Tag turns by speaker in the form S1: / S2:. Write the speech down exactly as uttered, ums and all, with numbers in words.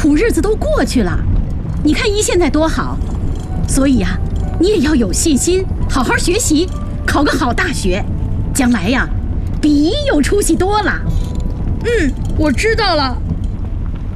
S1: 苦日子都过去了，你看姨现在多好。所以呀，你也要有信心，好好学习，考个好大学，将来呀，比姨有出息多了。
S2: 嗯，我知道了。